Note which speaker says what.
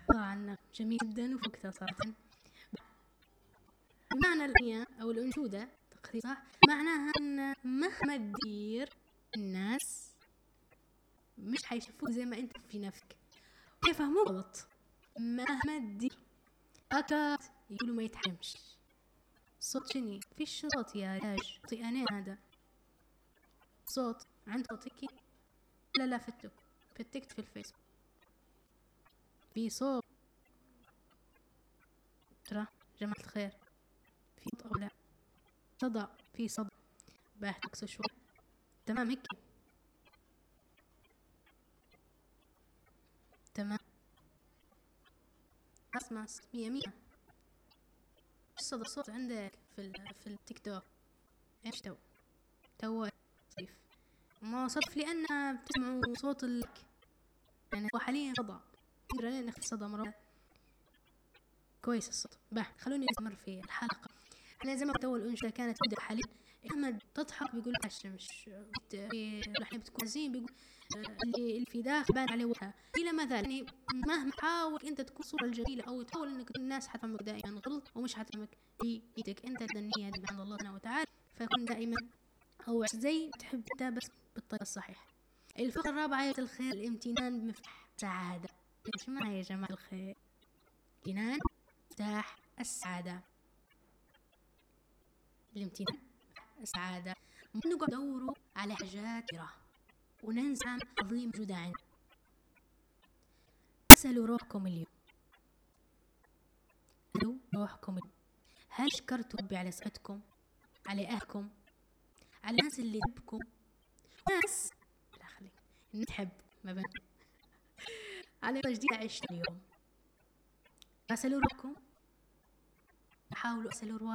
Speaker 1: عنه جميل جدا وفقته صراحة. معنى الأغنية أو الأنشودة تقريبا معناها أن مهما تدير الناس مش حيشوفوك زي ما أنت في نفسك، يفهموك غلط. مهما تدير أكاد يقولوا ما يتحمش صوت شني فيش صوت يا رجال صوتي أنا هذا صوت عند صوتك لا فتكت في الفيسبوك في صوت ترى جماعة الخير في صوت أو لا صدى في صدى بحتكسو شوي تمام هيك تمام اسمع 100 صدى الصوت عندك في التيك توك ايش تو صيف ما صرف لأن بتسمعوا صوت لك يعني هو حاليا صدى نقدر ناخذ صدى مرة كويس الصوت. خلوني نستمر في الحلقة. أنا زي ما قلت أول أنشودة كانت تبدأ حاليا لما تضحك بيقول الشمس راح بتكون زين بيقول اللي في داخل بان عليه وجهها إلى مثال يعني مهما حاول أنت تكون صورة الجميلة أو تحاول إنك الناس حتفهمك دائما غلط ومش حتفهمك في إيدك أنت النية دي عند الله سبحانه وتعالى فيكون دائما أو زي تحب أنت بس بالطريقة الصحيحة. الفقرة الرابعة يا الخير الامتنان بمفتاح السعادة. ايش معنى يا جماعة الخير؟ الامتنان مفتاح السعادة. الامتنان السعادة ما نقعد ندوروا على حاجات كثيرة وننسى عظيم موجودة عندنا. اسألوا روحكم اليوم هل شكرتوا ربي على صحتكم على أهلكم على الناس اللي تحبكم ناس لا خليك نحب ما بين على جديد عشت اليوم. اسألوا روحكم حاولوا اسألوا